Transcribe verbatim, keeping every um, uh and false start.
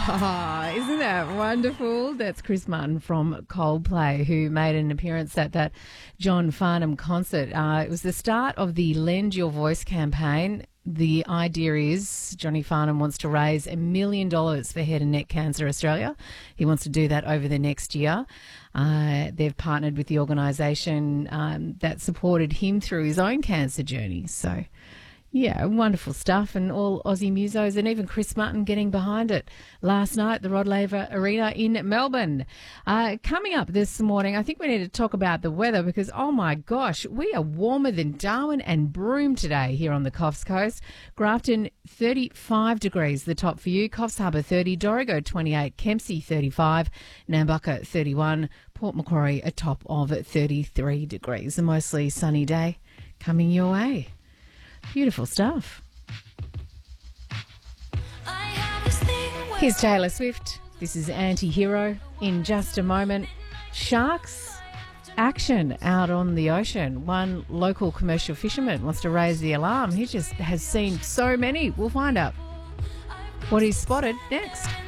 Oh, isn't that wonderful? That's Chris Martin from Coldplay, who made an appearance at that John Farnham concert. Uh, it was the start of the Lend Your Voice campaign. The idea is Johnny Farnham wants to raise a million dollars for Head and Neck Cancer Australia. He wants to do that over the next year. Uh, they've partnered with the organisation um, that supported him through his own cancer journey. So, yeah, wonderful stuff, and all Aussie musos, and even Chris Martin getting behind it last night at the Rod Laver Arena in Melbourne. Uh, coming up this morning, I think we need to talk about the weather because, oh my gosh, we are warmer than Darwin and Broome today here on the Coffs Coast. Grafton, thirty-five degrees, the top for you. Coffs Harbour, thirty. Dorrigo, twenty-eight. Kempsey, thirty-five. Nambucca, thirty-one. Port Macquarie, a top of thirty-three degrees. A mostly sunny day coming your way. Beautiful stuff. Here's Taylor Swift. This is Anti-Hero. In just a moment, sharks action out on the ocean. One local commercial fisherman wants to raise the alarm. He just has seen so many. We'll find out what he's spotted next.